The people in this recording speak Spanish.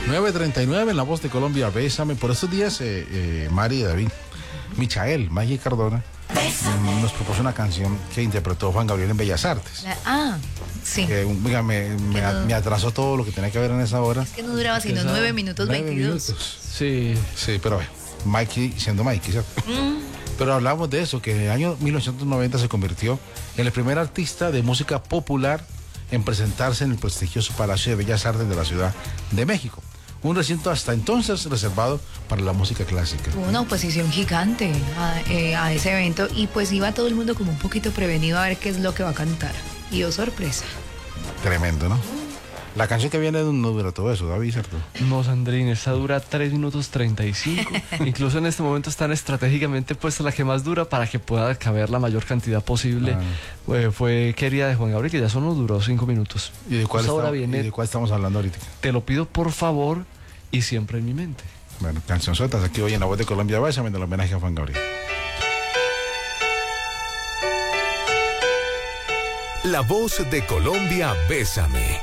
9:39 en La Voz de Colombia, Bésame. Por estos días, Mari y David, Michael, Maggie Cardona, nos propuso una canción que interpretó Juan Gabriel en Bellas Artes. Sí. Que, oiga, me atrasó todo lo que tenía que ver en esa hora. Es que no duraba sino 9 minutos 22. Sí, pero Mikey siendo Mikey, ¿cierto? Pero hablamos de eso, que en el año 1990 se convirtió en el primer artista de música popular en presentarse en el prestigioso Palacio de Bellas Artes de la Ciudad de México, un recinto hasta entonces reservado para la música clásica. Hubo una oposición gigante a ese evento y pues iba todo el mundo como un poquito prevenido a ver qué es lo que va a cantar. Y oh, sorpresa. Tremendo, ¿no? La canción que viene no dura todo eso, David, ¿cierto? No, Sandrín, esta dura 3 minutos 35. Incluso en este momento están estratégicamente puesta la que más dura para que pueda caber la mayor cantidad posible. Fue Querida de Juan Gabriel, que ya solo duró 5 minutos. ¿Y de cuál, viene, ¿y de cuál estamos hablando ahorita? Te lo pido por favor y siempre en mi mente. Bueno, canción sueltas aquí hoy en La Voz de Colombia, Bésame, en el homenaje a Juan Gabriel. La Voz de Colombia, Bésame.